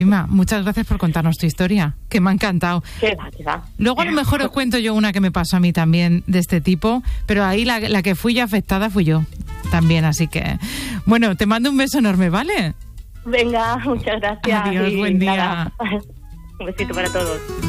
Chema, muchas gracias por contarnos tu historia, que me ha encantado. ¿Qué va? Luego a lo mejor os cuento yo una que me pasó a mí también de este tipo, pero ahí la que fui ya afectada fui yo también, así que... Bueno, te mando un beso enorme, ¿vale? Venga, muchas gracias. Adiós, buen día. Nada, un besito para todos.